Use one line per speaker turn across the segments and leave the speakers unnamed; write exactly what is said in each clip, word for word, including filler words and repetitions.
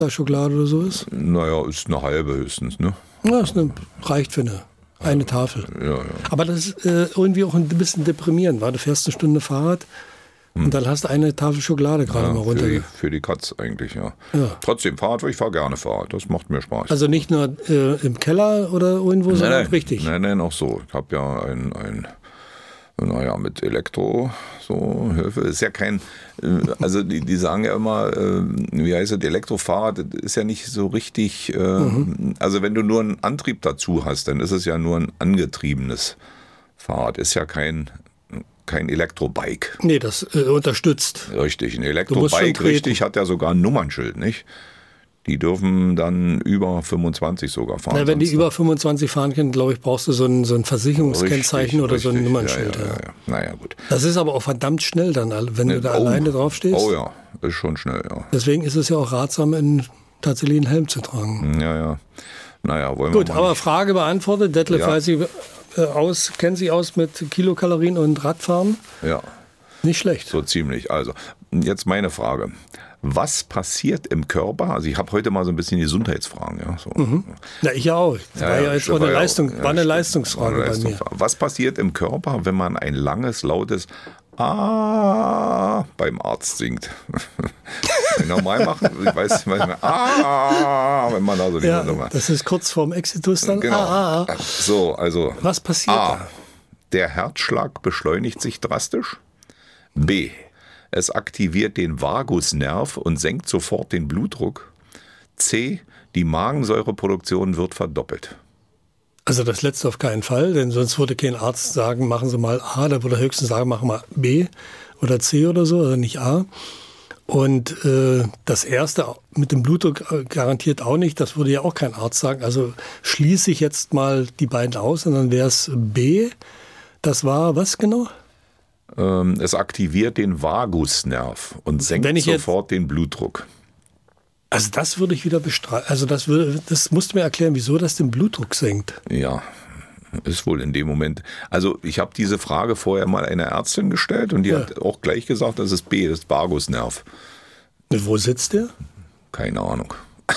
Schokolade oder so ist?
Naja, ist eine halbe höchstens, ne?
Ja, das eine, reicht für eine, eine Tafel.
Ja, ja.
Aber das ist äh, irgendwie auch ein bisschen deprimierend, weil du fährst eine Stunde Fahrrad hm. und dann hast du eine Tafel Schokolade gerade
ja,
mal runter.
Für die, für die Katz eigentlich, ja.
ja.
Trotzdem, Fahrrad, ich fahre gerne Fahrrad, das macht mir Spaß.
Also nicht nur äh, im Keller oder irgendwo,
nein,
sondern
nein,
richtig?
Nein, nein, auch so. Ich habe ja ein... ein Naja, mit Elektro, so, Hilfe, ist ja kein, also die, die sagen ja immer, äh, wie heißt es, Elektrofahrrad ist ja nicht so richtig, äh, mhm. also wenn du nur einen Antrieb dazu hast, dann ist es ja nur ein angetriebenes Fahrrad, ist ja kein, kein Elektrobike.
Nee, das äh, unterstützt.
Richtig, ein Elektrobike, richtig, hat ja sogar ein Nummernschild, nicht? Die dürfen dann über fünfundzwanzig sogar fahren.
Na, wenn die über fünfundzwanzig fahren können, glaube ich, brauchst du so ein, so ein Versicherungskennzeichen richtig, oder richtig. so ein Nummernschild.
Ja, ja, ja, ja. Naja, gut.
Das ist aber auch verdammt schnell dann, wenn ne, du da oh, alleine draufstehst.
Oh ja, ist schon schnell, ja.
Deswegen ist es ja auch ratsam, in, tatsächlich einen Helm zu tragen.
Ja, ja. Naja, wollen
gut,
wir mal
aber
nicht.
Frage beantwortet. Detlef
ja.
weiß sie äh, aus, kennt sich aus mit Kilokalorien und Radfahren.
Ja.
Nicht schlecht.
So ziemlich. Also, jetzt meine Frage. Was passiert im Körper? Also ich habe heute mal so ein bisschen Gesundheitsfragen. Ja, so.
mhm. ja ich auch. Das
ja,
war
ja,
ja jetzt war eine, Leistung,
ja,
war eine Leistungsfrage
war eine
bei mir.
Was passiert im Körper, wenn man ein langes, lautes Ah beim Arzt singt? Normal machen? Ich weiß nicht, was Ah, wenn man da so
ja,
die
das ist kurz vorm Exitus dann.
Genau.
Ah, ah.
So, also
was passiert
A.
da?
Der Herzschlag beschleunigt sich drastisch. B. Es aktiviert den Vagusnerv und senkt sofort den Blutdruck. C. Die Magensäureproduktion wird verdoppelt.
Also das letzte auf keinen Fall, denn sonst würde kein Arzt sagen, machen Sie mal A, der würde höchstens sagen, machen wir B oder C oder so, also nicht A. Und äh, das erste mit dem Blutdruck garantiert auch nicht, das würde ja auch kein Arzt sagen. Also schließe ich jetzt mal die beiden aus und dann wäre es B. Das war was genau?
Es aktiviert den Vagusnerv und senkt sofort den Blutdruck.
Also das würde ich wieder bestreiten. Also das, würde, das musst du mir erklären, wieso das den Blutdruck senkt.
Ja, ist wohl in dem Moment. Also ich habe diese Frage vorher mal einer Ärztin gestellt und die ja. hat auch gleich gesagt, das ist B, das ist Vagusnerv.
Und wo sitzt der?
Keine Ahnung.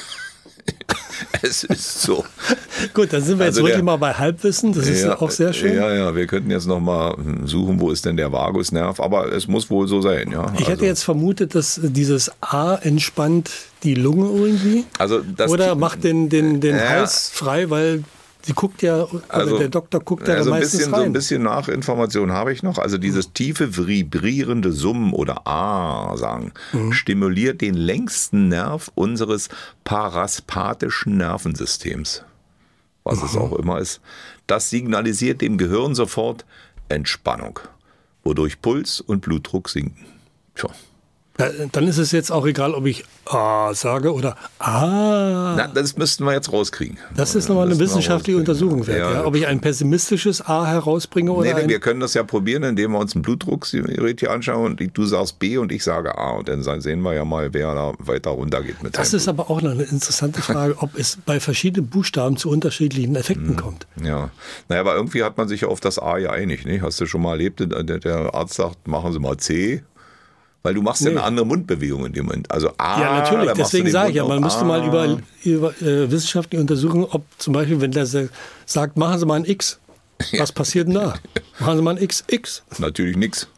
Es ist so.
Gut, dann sind wir also jetzt wirklich der, mal bei Halbwissen. Das ist ja, ja auch sehr schön.
Ja, ja, wir könnten jetzt noch mal suchen, wo ist denn der Vagusnerv. Aber es muss wohl so sein, ja.
Ich also. hätte jetzt vermutet, dass dieses A entspannt die Lunge irgendwie.
Also das
Oder macht den, den, den
ja.
Hals frei, weil sie guckt ja, oder
also,
der Doktor guckt ja
also
meistens
bisschen,
rein.
So ein bisschen Nachinformation habe ich noch. Also dieses tiefe, vibrierende Summen oder A sagen mhm. stimuliert den längsten Nerv unseres parasympathischen Nervensystems. Was mhm. es auch immer ist. Das signalisiert dem Gehirn sofort Entspannung, wodurch Puls und Blutdruck sinken. Tja.
Ja, dann ist es jetzt auch egal, ob ich A sage oder A.
Na, das müssten wir jetzt rauskriegen.
Das ist nochmal eine wissenschaftliche Untersuchung wert. Ja, ja. Ob ich ein pessimistisches A herausbringe oder
nee,
ein...
Wir können das ja probieren, indem wir uns ein Blutdruckgerät hier anschauen und du sagst B und ich sage A. Und dann sehen wir ja mal, wer da weiter runtergeht mit
Das ist Blut. Aber auch noch eine interessante Frage, ob es bei verschiedenen Buchstaben zu unterschiedlichen Effekten hm. kommt.
Ja, naja, aber irgendwie hat man sich ja auf das A ja einig. Nicht? Hast du schon mal erlebt, der, der Arzt sagt, machen Sie mal C. Weil du machst nee. ja eine andere Mundbewegung in dem Moment. Also A,
ja, natürlich. Deswegen sage ich ja, man müsste mal über, über äh, wissenschaftlich untersuchen, ob zum Beispiel, wenn der sagt, machen Sie mal ein X, was passiert denn da? Machen Sie mal ein X, X.
Natürlich nichts.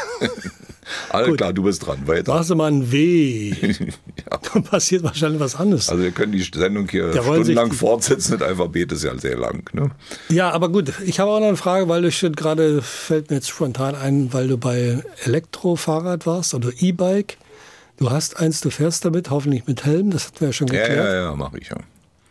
Alles klar, du bist dran. Weiter.
Machen Sie mal ein W.
Ja.
Dann passiert wahrscheinlich was anderes.
Also wir können die Sendung hier stundenlang fortsetzen. Das Alphabet ist ja sehr lang. Ne?
Ja, aber gut. Ich habe auch noch eine Frage, weil du gerade, fällt mir jetzt spontan ein, weil du bei Elektrofahrrad warst oder E-Bike. Du hast eins, du fährst damit, hoffentlich mit Helm. Das hatten wir ja schon geklärt.
Ja, ja, ja, mache ich ja.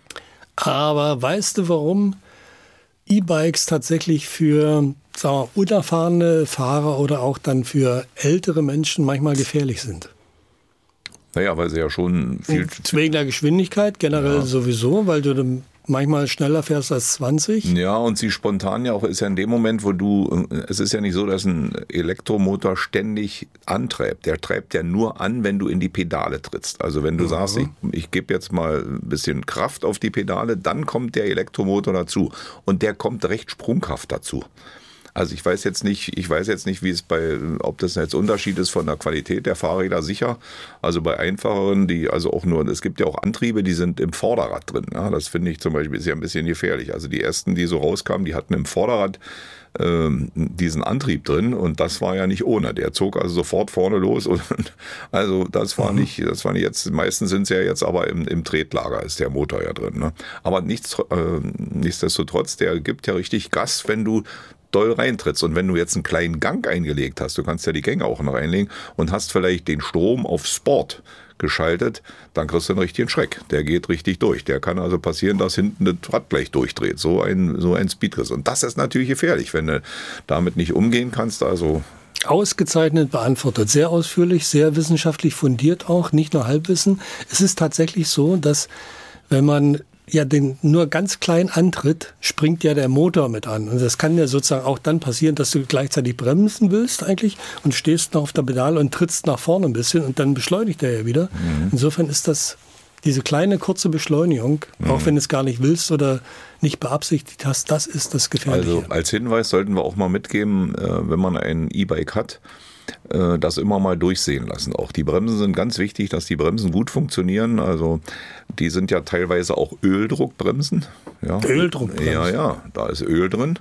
Aber weißt du, warum E-Bikes tatsächlich für, sagen wir, unerfahrene Fahrer oder auch dann für ältere Menschen manchmal gefährlich sind?
Naja, weil sie ja schon viel...
Wegen der Geschwindigkeit generell ja. sowieso, weil du manchmal schneller fährst als zwanzig.
Ja, und sie spontan ja auch ist ja in dem Moment, wo du... Es ist ja nicht so, dass ein Elektromotor ständig antreibt. Der treibt ja nur an, wenn du in die Pedale trittst. Also wenn du mhm. sagst, ich, ich gebe jetzt mal ein bisschen Kraft auf die Pedale, dann kommt der Elektromotor dazu. Und der kommt recht sprunghaft dazu. Also ich weiß jetzt nicht, ich weiß jetzt nicht, wie es bei, ob das jetzt Unterschied ist von der Qualität der Fahrräder, sicher. Also bei einfacheren, die also auch nur, es gibt ja auch Antriebe, die sind im Vorderrad drin. Ja, das finde ich zum Beispiel ist ja ein bisschen gefährlich. Also die ersten, die so rauskamen, die hatten im Vorderrad ähm, diesen Antrieb drin und das war ja nicht ohne. Der zog also sofort vorne los und also das war mhm. nicht, das war nicht jetzt, meistens sind sie ja jetzt aber im, im Tretlager ist der Motor ja drin. Ne? Aber nichts, äh, nichtsdestotrotz, der gibt ja richtig Gas, wenn du doll reintrittst. Und wenn du jetzt einen kleinen Gang eingelegt hast, du kannst ja die Gänge auch noch reinlegen und hast vielleicht den Strom auf Sport geschaltet, dann kriegst du einen richtigen Schreck. Der geht richtig durch. Der kann also passieren, dass hinten das Rad gleich durchdreht. So ein, so ein Speedriss. Und das ist natürlich gefährlich, wenn du damit nicht umgehen kannst. Also
ausgezeichnet beantwortet. Sehr ausführlich, sehr wissenschaftlich fundiert auch, nicht nur Halbwissen. Es ist tatsächlich so, dass wenn man ja den nur ganz klein antritt, springt ja der Motor mit an. Und das kann ja sozusagen auch dann passieren, dass du gleichzeitig bremsen willst eigentlich und stehst noch auf der Pedale und trittst nach vorne ein bisschen und dann beschleunigt er ja wieder. Mhm. Insofern ist das diese kleine kurze Beschleunigung, mhm. auch wenn du es gar nicht willst oder nicht beabsichtigt hast, das ist das Gefährliche.
Also als Hinweis sollten wir auch mal mitgeben, wenn man ein E-Bike hat, das immer mal durchsehen lassen. Auch die Bremsen sind ganz wichtig, dass die Bremsen gut funktionieren. Also die sind ja teilweise auch Öldruckbremsen. Ja.
Öldruckbremsen?
Ja, ja, da ist Öl drin.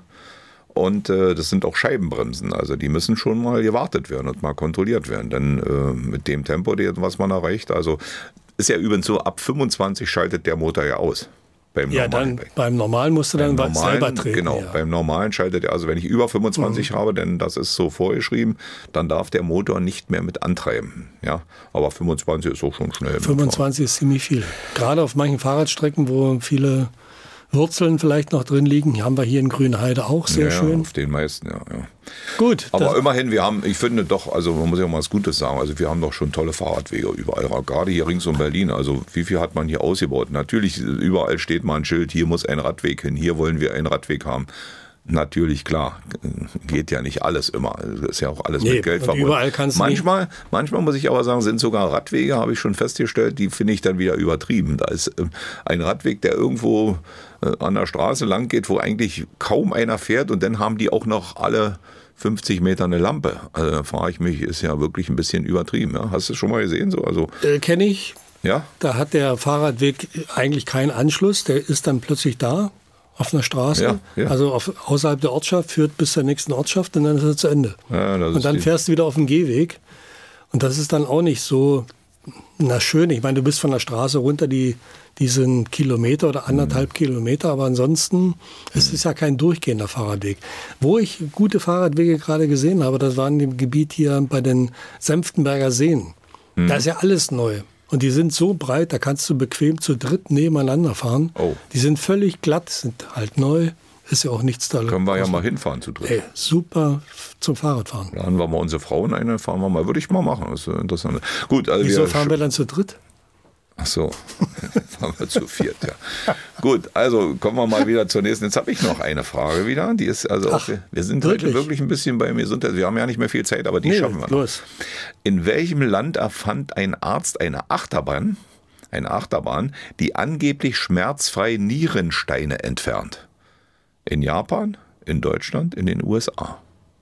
Und äh, das sind auch Scheibenbremsen. Also die müssen schon mal gewartet werden und mal kontrolliert werden. Denn äh, mit dem Tempo, was man erreicht, also ist ja übrigens so, ab fünfundzwanzig schaltet der Motor ja aus. Beim
ja, dann Bike. Beim Normalen musst du dann
beim normalen,
selber treten.
Genau, ja. Beim Normalen schaltet er, also wenn ich über fünfundzwanzig mhm. habe, denn das ist so vorgeschrieben, dann darf der Motor nicht mehr mit antreiben. Ja, aber fünfundzwanzig ist auch schon schnell.
fünfundzwanzig ist ziemlich viel. Gerade auf manchen Fahrradstrecken, wo viele Wurzeln vielleicht noch drin liegen, die haben wir hier in Grünheide auch sehr
ja,
schön.
Auf den meisten, ja. ja.
Gut.
Aber immerhin, wir haben, ich finde doch, also man muss ja mal was Gutes sagen, also wir haben doch schon tolle Fahrradwege überall, gerade hier rings um Berlin, also wie viel hat man hier ausgebaut? Natürlich, überall steht mal ein Schild, hier muss ein Radweg hin, hier wollen wir einen Radweg haben. Natürlich, klar, geht ja nicht alles immer. Das ist ja auch alles nee, mit Geld verbunden.
Überall kannst du
manchmal,
nicht.
manchmal muss ich aber sagen, sind sogar Radwege, habe ich schon festgestellt, die finde ich dann wieder übertrieben. Da ist ein Radweg, der irgendwo an der Straße lang geht, wo eigentlich kaum einer fährt und dann haben die auch noch alle fünfzig Meter eine Lampe. Also da frage ich mich, ist ja wirklich ein bisschen übertrieben. Ja? Hast du es schon mal gesehen? So? Also,
äh, kenne ich.
Ja?
Da hat der Fahrradweg eigentlich keinen Anschluss, der ist dann plötzlich da. Auf einer Straße,
ja, ja.
also auf, außerhalb der Ortschaft, führt bis zur nächsten Ortschaft und dann ist er zu Ende.
Ja,
und dann fährst du wieder auf den Gehweg. Und das ist dann auch nicht so, na schön, ich meine, du bist von der Straße runter, die, die sind Kilometer oder anderthalb mhm. Kilometer, aber ansonsten ist es ja kein durchgehender Fahrradweg. Wo ich gute Fahrradwege gerade gesehen habe, das war in dem Gebiet hier bei den Senftenberger Seen. Mhm. Da ist ja alles neu. Und die sind so breit, da kannst du bequem zu dritt nebeneinander fahren.
Oh.
Die sind völlig glatt, sind halt neu, ist ja auch nichts da.
Können wir ja mal hinfahren zu dritt.
Ey, super zum Fahrradfahren.
Laden wir mal unsere Frauen ein, fahren wir mal, würde ich mal machen, das ist interessant. Gut, also
Wieso
wir
fahren wir dann zu dritt?
Ach so, fahren wir zu viert, ja. Gut, also kommen wir mal wieder zur nächsten. Jetzt habe ich noch eine Frage wieder. Die ist also
Ach,
auch, wir sind
wirklich?
heute wirklich ein bisschen bei Gesundheit. Wir haben ja nicht mehr viel Zeit, aber die
nee,
schaffen wir noch.
Los.
In welchem Land erfand ein Arzt eine Achterbahn, eine Achterbahn, die angeblich schmerzfrei Nierensteine entfernt? In Japan, in Deutschland, in den U S A?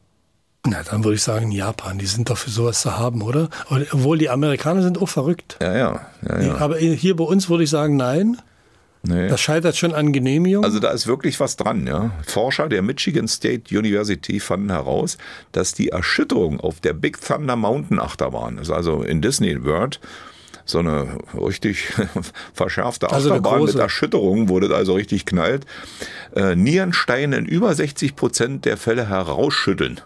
Na, dann würde ich sagen, Japan, die sind doch für sowas zu haben, oder? Obwohl die Amerikaner sind auch verrückt.
Ja, ja. ja, ja.
Aber hier bei uns würde ich sagen, nein.
Nee.
Das scheitert schon an Genehmigung.
Also da ist wirklich was dran. Ja. Forscher der Michigan State University fanden heraus, dass die Erschütterung auf der Big Thunder Mountain Achterbahn, das ist also in Disney World, so eine richtig verschärfte Achterbahn also mit Erschütterung, wo das also richtig knallt, äh, Nierensteine in über sechzig Prozent der Fälle herausschütteln.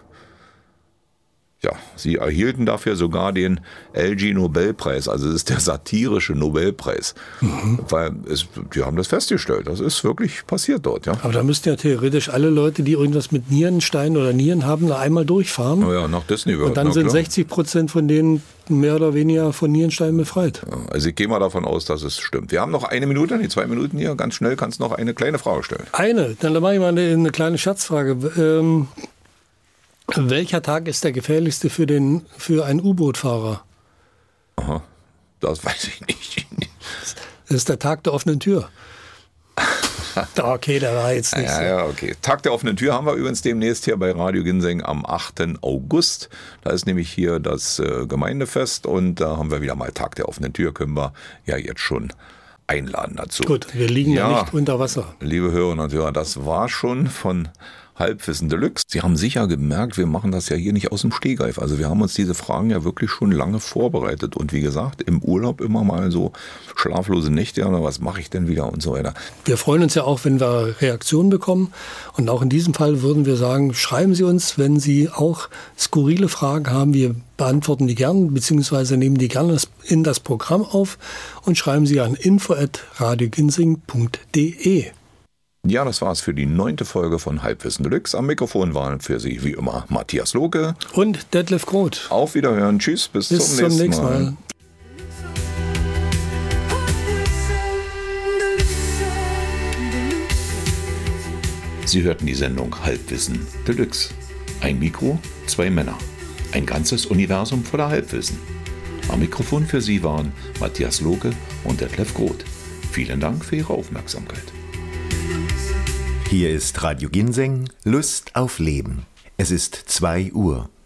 Ja, sie erhielten dafür sogar den L G-Nobelpreis, also das ist der satirische Nobelpreis, mhm. weil es, die haben das festgestellt, das ist wirklich passiert dort. Ja.
Aber da müssten ja theoretisch alle Leute, die irgendwas mit Nierensteinen oder Nieren haben, da einmal durchfahren.
Oh ja, nach Disney World.
Und dann sind sechzig Prozent von denen mehr oder weniger von Nierensteinen befreit.
Ja, also ich gehe mal davon aus, dass es stimmt. Wir haben noch eine Minute, die zwei Minuten hier, ganz schnell kannst du noch eine kleine Frage stellen.
Eine, dann mache ich mal eine, eine kleine Schatzfrage. Ähm, Welcher Tag ist der gefährlichste für, den, für einen U-Boot-Fahrer?
Aha, das weiß ich nicht.
Das ist der Tag der offenen Tür. Okay, der war jetzt nicht
ja,
so.
Ja, okay. Tag der offenen Tür haben wir übrigens demnächst hier bei Radio Ginseng am achten August. Da ist nämlich hier das äh, Gemeindefest und da haben wir wieder mal Tag der offenen Tür. Können wir ja jetzt schon einladen dazu.
Gut, wir liegen ja,
ja
nicht unter Wasser.
Liebe Hörerinnen und Hörer, das war schon von Halbwissen Deluxe. Sie haben sicher gemerkt, wir machen das ja hier nicht aus dem Stegreif. Also wir haben uns diese Fragen ja wirklich schon lange vorbereitet. Und wie gesagt, im Urlaub immer mal so schlaflose Nächte, oder was mache ich denn wieder und so weiter.
Wir freuen uns ja auch, wenn wir Reaktionen bekommen. Und auch in diesem Fall würden wir sagen, schreiben Sie uns, wenn Sie auch skurrile Fragen haben. Wir beantworten die gern, beziehungsweise nehmen die gerne in das Programm auf und schreiben Sie an info at radioginsing punkt de.
Ja, das war's für die neunte Folge von Halbwissen Deluxe. Am Mikrofon waren für Sie wie immer Matthias Lohke
und Detlef Groth.
Auf Wiederhören. Tschüss, bis,
bis
zum, nächsten,
zum nächsten Mal.
Mal. Sie hörten die Sendung Halbwissen Deluxe. Ein Mikro, zwei Männer. Ein ganzes Universum voller Halbwissen. Am Mikrofon für Sie waren Matthias Lohke und Detlef Groth. Vielen Dank für Ihre Aufmerksamkeit.
Hier ist Radio Ginseng, Lust auf Leben. Es ist zwei Uhr.